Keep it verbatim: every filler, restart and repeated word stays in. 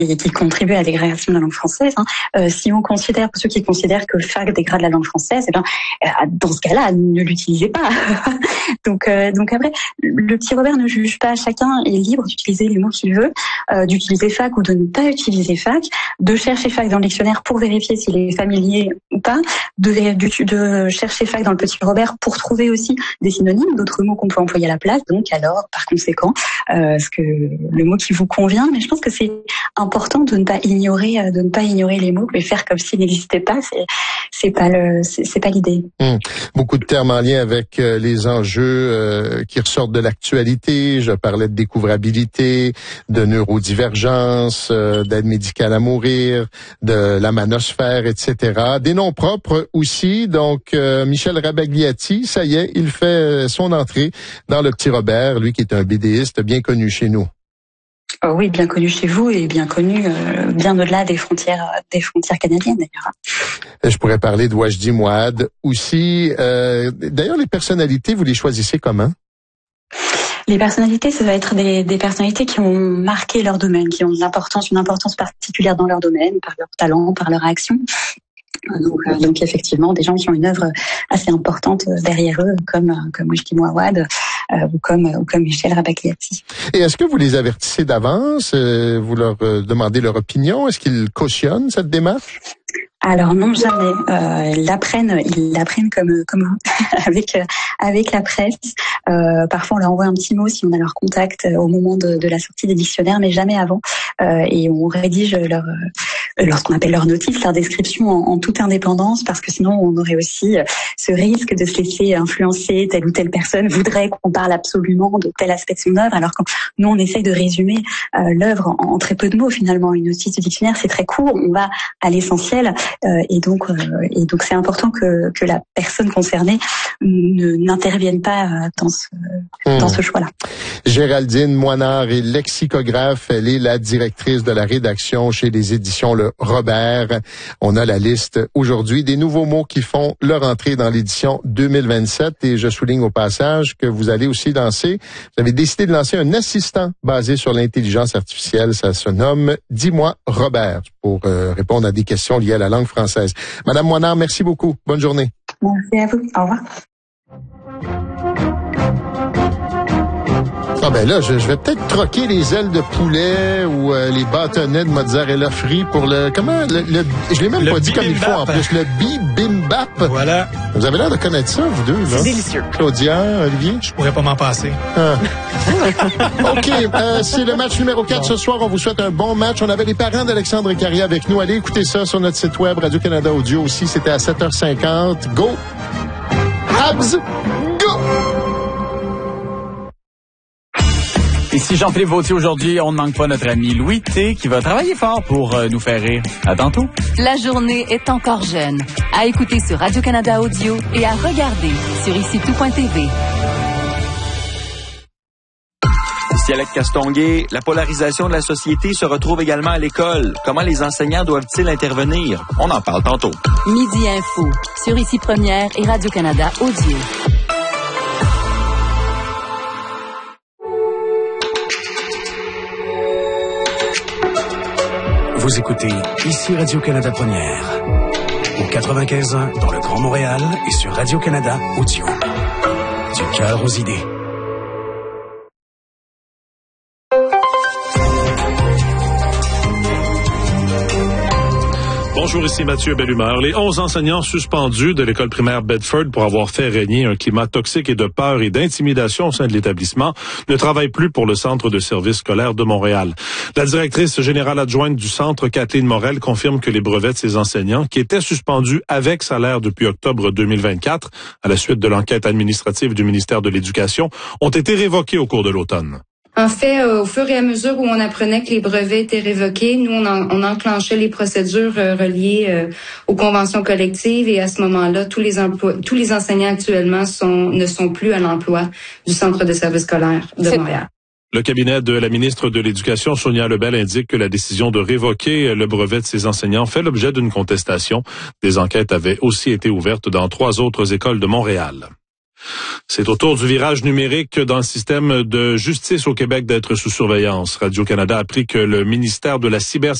et qui contribuent à la dégradation de la langue française. Hein. Euh, si on considère, pour ceux qui considèrent que le fac dégrade la langue française, eh bien, euh, dans ce cas-là, ne l'utilisez pas. donc, euh, donc après, le petit Robert ne juge pas. Chacun est libre d'utiliser les mots qu'il veut, euh, d'utiliser fac ou de ne pas utiliser fac, de chercher fac dans le dictionnaire pour vérifier s'il est familier ou pas, de, de, de chercher fac dans le petit Robert pour trouver aussi des synonymes, d'autres mots qu'on peut employer à la place. Donc alors, par conséquent, euh, ce que le mot qui vous convient. Mais je pense que c'est important de ne pas ignorer, de ne pas ignorer les mots, mais faire comme s'ils n'existaient pas. C'est, c'est pas le, c'est, c'est pas l'idée. Hum. Beaucoup de termes en lien avec euh, les enjeux euh, qui ressortent de l'actualité. Je parlais de découvrabilité, de neurodivergence, euh, d'aide médicale à mourir, de la manosphère, et cetera. Des noms propres aussi. Donc, euh, Michel Rabagliati, ça y est, il fait son entrée dans le petit Robert, lui qui est un bédéiste bien connu chez nous. Oh oui, bien connu chez vous et bien connu euh, bien au-delà des frontières des frontières canadiennes d'ailleurs. Je pourrais parler de Wajdi Mouad aussi. Euh, d'ailleurs, les personnalités, vous les choisissez comment? Les personnalités, ça va être des, des personnalités qui ont marqué leur domaine, qui ont une importance, une importance particulière dans leur domaine, par leur talent, par leur action. Donc, euh, donc effectivement, des gens qui ont une œuvre assez importante derrière eux, comme comme Wajdi Mouad euh, ou comme ou comme Michel Rabagliati. Et est-ce que vous les avertissez d'avance? euh, Vous leur euh, demandez leur opinion? Est-ce qu'ils cautionnent cette démarche? Alors non, jamais. Euh, ils l'apprennent, ils l'apprennent comme comme vous, avec euh, avec la presse. Euh, parfois, on leur envoie un petit mot si on a leur contact au moment de, de la sortie des dictionnaires, mais jamais avant. Euh, et on rédige leur euh, lorsqu'on appelle leur notice, leur description en, en toute indépendance, parce que sinon on aurait aussi ce risque de se laisser influencer. Telle ou telle personne voudrait qu'on parle absolument de tel aspect de son œuvre, alors que nous on essaye de résumer euh, l'œuvre en, en très peu de mots. Finalement, une notice de dictionnaire c'est très court. On va à l'essentiel. Euh, et donc, euh, et donc, c'est important que que la personne concernée ne n'intervienne pas dans ce mmh. dans ce choix-là. Géraldine Moinard est lexicographe. Elle est la directrice de la rédaction chez les éditions Le Robert. On a la liste aujourd'hui des nouveaux mots qui font leur entrée dans l'édition deux mille vingt-sept. Et je souligne au passage que vous allez aussi lancer, vous avez décidé de lancer un assistant basé sur l'intelligence artificielle. Ça se nomme Dis-moi Robert pour euh, répondre à des questions liées à la langue française. Madame Moinard, merci beaucoup. Bonne journée. Merci à vous. Au revoir. Ah ben là, je, je vais peut-être troquer les ailes de poulet ou euh, les bâtonnets de mozzarella frit pour le... Comment? Le, le, je l'ai même le pas dit comme il faut en plus. Le bibimbap. Voilà. Vous avez l'air de connaître ça, vous deux, là? C'est délicieux. Claudia, Olivier? Je pourrais pas m'en passer. Ah. OK, euh, c'est le match numéro quatre bon. Ce soir. On vous souhaite un bon match. On avait les parents d'Alexandre Carrier avec nous. Allez écouter ça sur notre site web, Radio-Canada Audio aussi. C'était à sept heures cinquante. Go! Habs! Go! Ici Jean-Philippe Vautier. Aujourd'hui, on ne manque pas notre ami Louis T qui va travailler fort pour euh, nous faire rire. À tantôt. La journée est encore jeune. À écouter sur Radio-Canada Audio et à regarder sur ici tout point t v. Ici Alex Castonguay, la polarisation de la société se retrouve également à l'école. Comment les enseignants doivent-ils intervenir? On en parle tantôt. Midi Info sur Ici Première et Radio-Canada Audio. Vous écoutez Ici Radio-Canada Première, au quatre-vingt-quinze ans dans le Grand Montréal et sur Radio-Canada Audio. Du cœur aux idées. Bonjour, ici Mathieu Bellumeur. Les onze enseignants suspendus de l'école primaire Bedford pour avoir fait régner un climat toxique et de peur et d'intimidation au sein de l'établissement ne travaillent plus pour le Centre de services scolaires de Montréal. La directrice générale adjointe du centre, Kathleen Morel, confirme que les brevets de ces enseignants, qui étaient suspendus avec salaire depuis octobre deux mille vingt-quatre, à la suite de l'enquête administrative du ministère de l'Éducation, ont été révoqués au cours de l'automne. En fait, euh, au fur et à mesure où on apprenait que les brevets étaient révoqués, nous, on, en, on enclenchait les procédures euh, reliées euh, aux conventions collectives et à ce moment-là, tous les emplois, tous les enseignants actuellement sont, ne sont plus à l'emploi du Centre de services scolaires de C'est... Montréal. Le cabinet de la ministre de l'Éducation, Sonia Lebel, indique que la décision de révoquer le brevet de ces enseignants fait l'objet d'une contestation. Des enquêtes avaient aussi été ouvertes dans trois autres écoles de Montréal. C'est au tour du virage numérique dans le système de justice au Québec d'être sous surveillance. Radio-Canada a appris que le ministère de la cybersécurité